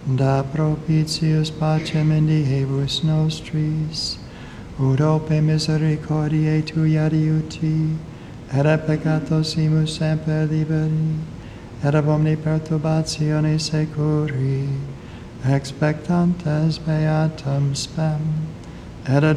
da propitius pacem in diebus nostris, ut ope misericordiae Tui adiuti, et a peccatos imus semper liberi, et ab omni perturbatione securi, expectantes beatam spem, et ad